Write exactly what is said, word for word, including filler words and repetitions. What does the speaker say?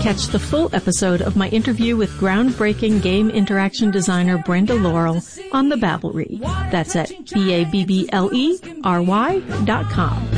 catch the full episode of my interview with groundbreaking game interaction designer Brenda Laurel on the Babblery. That's at B A B B L E R Y dot com.